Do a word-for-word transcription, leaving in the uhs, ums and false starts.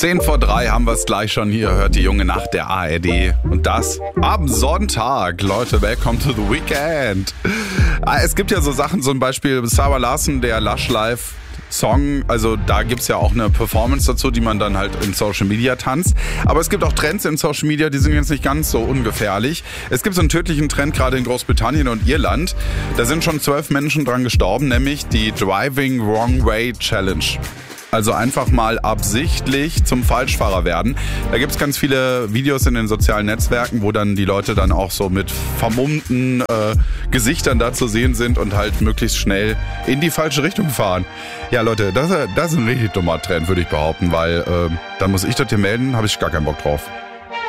Zehn vor drei haben wir es gleich schon hier, hört die junge Nacht der A R D. Und das am Sonntag. Leute, welcome to the weekend. Es gibt ja so Sachen, zum Beispiel Sarah Larson, der Lush Live Song, also da gibt's ja auch eine Performance dazu, die man dann halt in Social Media tanzt. Aber es gibt auch Trends in Social Media, die sind jetzt nicht ganz so ungefährlich. Es gibt so einen tödlichen Trend gerade in Großbritannien und Irland. Da sind schon zwölf Menschen dran gestorben, nämlich die Driving Wrong Way Challenge. Also einfach mal absichtlich zum Falschfahrer werden. Da gibt's ganz viele Videos in den sozialen Netzwerken, wo dann die Leute dann auch so mit vermummten äh, Gesichtern da zu sehen sind und halt möglichst schnell in die falsche Richtung fahren. Ja Leute, das, das ist ein richtig dummer Trend, würde ich behaupten, weil äh, dann muss ich das hier melden, habe ich gar keinen Bock drauf.